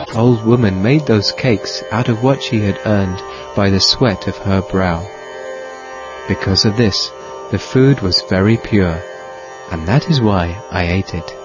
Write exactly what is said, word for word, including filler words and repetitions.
that old woman made those cakes out of what she had earned by the sweat of her brow. Because of this, the food was very pure, and that is why I ate it.